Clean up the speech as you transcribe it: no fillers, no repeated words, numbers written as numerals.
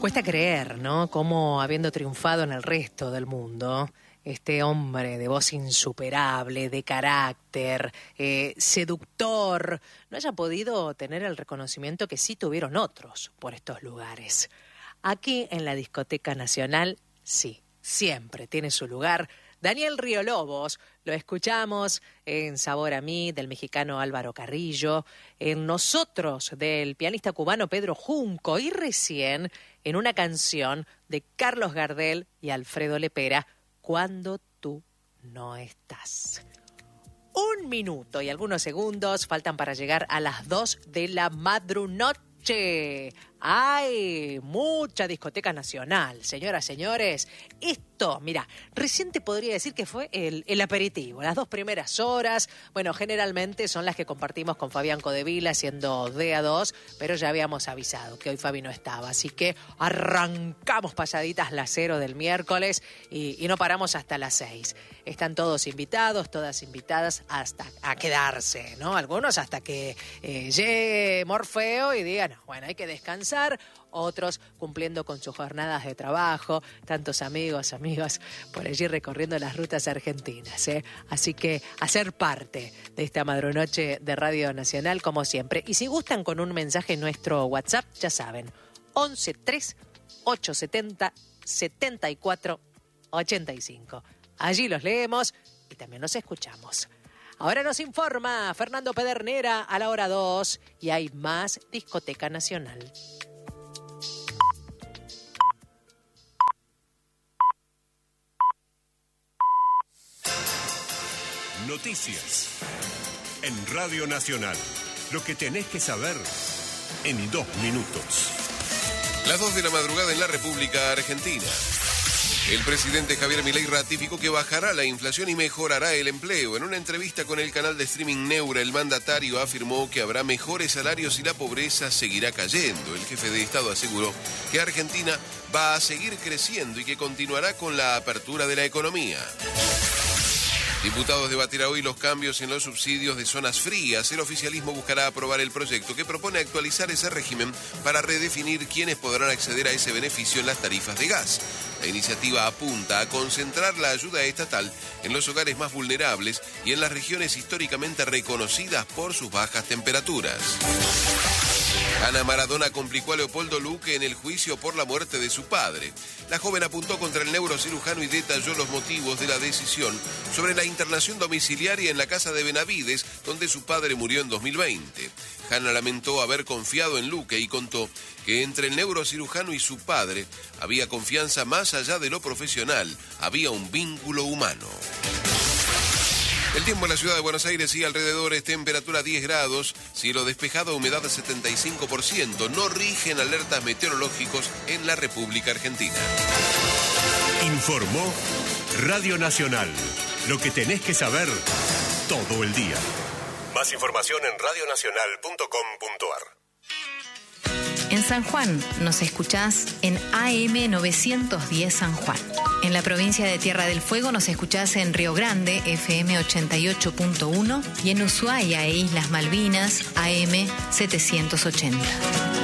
Cuesta creer, ¿no? Cómo, habiendo triunfado en el resto del mundo, este hombre de voz insuperable, de carácter, seductor, no haya podido tener el reconocimiento que sí tuvieron otros por estos lugares. Aquí en la Discoteca Nacional, sí, siempre tiene su lugar Daniel Río Lobos. Lo escuchamos en Sabor a mí, del mexicano Álvaro Carrillo, en Nosotros, del pianista cubano Pedro Junco, y recién en una canción de Carlos Gardel y Alfredo Lepera, Cuando tú no estás. 1 minuto y algunos segundos faltan para llegar a las 2 de la madrunoche. ¡Ay! Mucha discoteca nacional, señoras, señores. Esto, mira, recién te podría decir que fue el aperitivo, las 2 primeras horas. Bueno, generalmente son las que compartimos con Fabián Codevila, siendo de a 2, pero ya habíamos avisado que hoy Fabi no estaba. Así que arrancamos pasaditas las 0 del miércoles y no paramos hasta las 6. Están todos invitados, todas invitadas hasta a quedarse, ¿no? Algunos hasta que llegue Morfeo y digan, no, bueno, hay que descansar. Otros cumpliendo con sus jornadas de trabajo, tantos amigos, amigas por allí recorriendo las rutas argentinas, ¿eh? Así que a ser parte de esta madrunoche de Radio Nacional como siempre. Y si gustan con un mensaje en nuestro WhatsApp, ya saben, 11-3 870 74 85. Allí los leemos y también los escuchamos. Ahora nos informa Fernando Pedernera a la hora 2 y hay más Discoteca Nacional. Noticias en Radio Nacional. Lo que tenés que saber en 2 minutos. Las 2 de la madrugada en la República Argentina. El presidente Javier Milei ratificó que bajará la inflación y mejorará el empleo. En una entrevista con el canal de streaming Neura, el mandatario afirmó que habrá mejores salarios y la pobreza seguirá cayendo. El jefe de Estado aseguró que Argentina va a seguir creciendo y que continuará con la apertura de la economía. Diputados debatirá hoy los cambios en los subsidios de zonas frías. El oficialismo buscará aprobar el proyecto que propone actualizar ese régimen para redefinir quiénes podrán acceder a ese beneficio en las tarifas de gas. La iniciativa apunta a concentrar la ayuda estatal en los hogares más vulnerables y en las regiones históricamente reconocidas por sus bajas temperaturas. Ana Maradona complicó a Leopoldo Luque en el juicio por la muerte de su padre. La joven apuntó contra el neurocirujano y detalló los motivos de la decisión sobre la internación domiciliaria en la casa de Benavides, donde su padre murió en 2020. Ana lamentó haber confiado en Luque y contó que entre el neurocirujano y su padre había confianza más allá de lo profesional, había un vínculo humano. El tiempo en la ciudad de Buenos Aires y alrededores, temperatura 10 grados, cielo despejado, humedad 75%. No rigen alertas meteorológicos en la República Argentina. Informó Radio Nacional. Lo que tenés que saber todo el día. Más información en radionacional.com.ar. En San Juan nos escuchás en AM 910 San Juan. En la provincia de Tierra del Fuego nos escuchás en Río Grande, FM 88.1, y en Ushuaia e Islas Malvinas, AM 780.